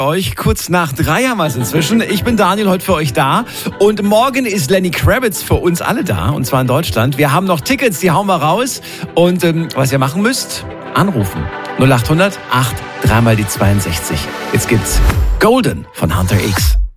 Euch kurz nach 3 haben wir es inzwischen. Ich bin Daniel, heute für euch da. Und morgen ist Lenny Kravitz für uns alle da, und zwar in Deutschland. Wir haben noch Tickets, die hauen wir raus. Und was ihr machen müsst, anrufen. 0800 8 3 mal die 62. Jetzt gibt's Golden von Hunter X.